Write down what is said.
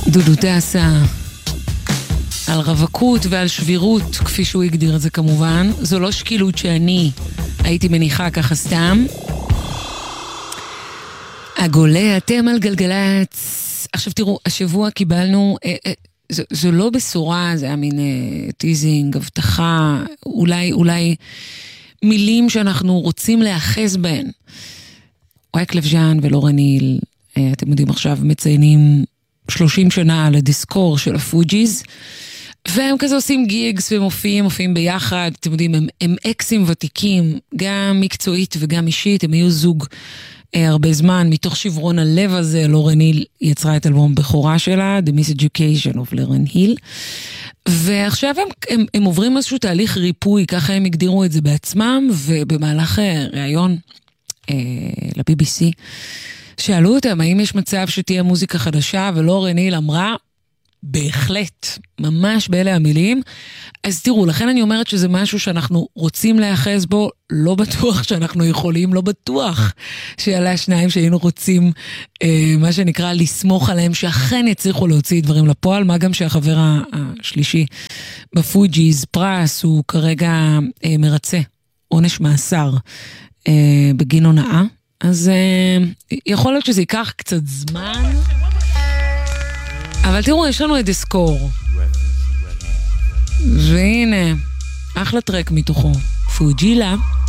דודו טסה על רווקות ועל שבירות, כפי שהוא הגדיר את זה כמובן. זו לא שקילות שאני הייתי מניחה ככה סתם. הגולה, אתם על גלגלץ. עכשיו תראו, השבוע קיבלנו, זו לא בשורה, זה היה מין טיזינג, הבטחה, אולי מילים שאנחנו רוצים לאחז בהן. וייקלף ז'אן ולורן היל, אתם יודעים עכשיו, מציינים 30 שנה על הדיסקור של הפוג'יז, והם כזה עושים גיגס ומופיעים ביחד, אתם יודעים, הם אקסים ותיקים, גם מקצועית וגם אישית, הם היו זוג הרבה זמן, מתוך שברון הלב הזה, לורן היל יצרה את אלבום בכורה שלה, The Miseducation of לורן היל, ועכשיו הם עוברים איזשהו תהליך ריפוי, ככה הם הגדירו את זה בעצמם, ובמהלך ראיון ל-BBC, שאלו אותם, האם יש מצב שתהיה מוזיקה חדשה, ולורן היל אמרה, בהחלט, ממש באלה המילים. אז תראו, לכן אני אומרת שזה משהו שאנחנו רוצים להיאחז בו, לא בטוח שאנחנו יכולים, לא בטוח שעלה שניים שהיינו רוצים, מה שנקרא, לסמוך עליהם, שאכן יצליחו להוציא דברים לפועל, מה גם שהחבר השלישי בפוג'יז, פרס, הוא כרגע מרצה, עונש מאסר בגין הונאה, אז יכול להיות שזה ייקח קצת זמן, אבל תראו, יש לנו את דיסקור. והנה, אחלה טרק מתוכו. פוג'ילה.